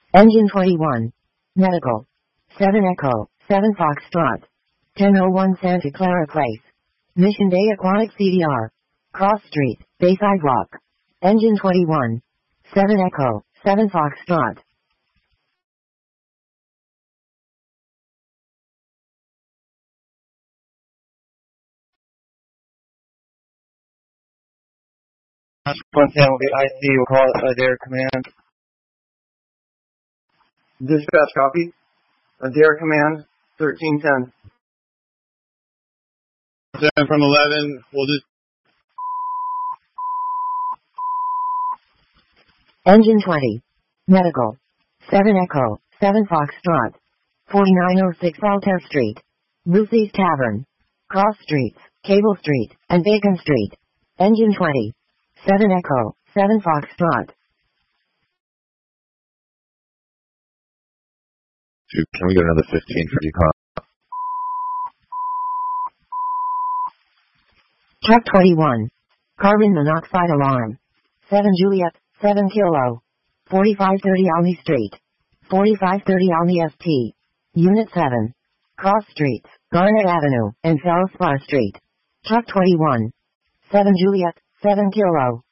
Engine 21. Medical. 7 Echo, 7 Foxtrot. 1001 Santa Clara Place. Mission Bay Aquatic CDR. Cross Street, Bay Sidewalk. Engine 21. 7 Echo, 7 Foxtrot. One San will get ICU, call Adair Command. Dispatch copy. Adair Command, 1310. From 11, we'll just... Engine 20. Medical. 7 Echo, 7 Foxtrot. 4906 Altair Street. Lucy's Tavern. Cross Streets, Cable Street, and Bacon Street. Engine 20. 7 Echo, 7 Foxtrot. Can we get another 15 for decon? Truck 21. Carbon monoxide alarm. 7 Juliet, 7 Kilo. 4530 Alney Street. 4530 Alney ST. Unit 7. Cross Streets, Garnet Avenue, and Feldspar Street. Truck 21. 7 Juliet, 7 Kilo.